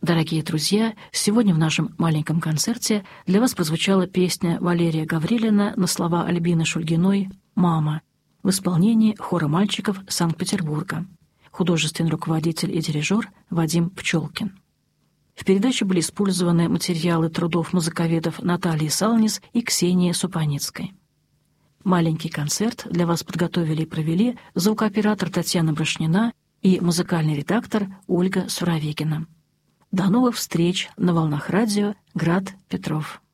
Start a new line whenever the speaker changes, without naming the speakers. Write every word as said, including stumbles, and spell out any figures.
Дорогие друзья, сегодня в нашем маленьком концерте для вас прозвучала песня Валерия Гаврилина на слова Альбины Шульгиной «Мама» в исполнении хора мальчиков Санкт-Петербурга. Художественный руководитель и дирижер Вадим Пчелкин. В передаче были использованы материалы трудов музыковедов Натальи Салнис и Ксении Супаницкой. Маленький концерт для вас подготовили и провели звукооператор Татьяна Брошнина и музыкальный редактор Ольга Суровегина. До новых встреч на волнах радио «Град Петров».